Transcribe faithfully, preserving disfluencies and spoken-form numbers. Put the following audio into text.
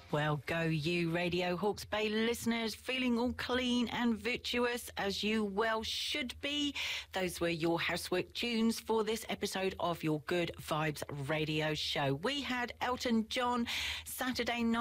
Well, go you Radio Hawke's Bay listeners, feeling all clean and virtuous as you well should be. Those were your housework tunes for this episode of your Good Vibes Radio Show. We had Elton John, Saturday Night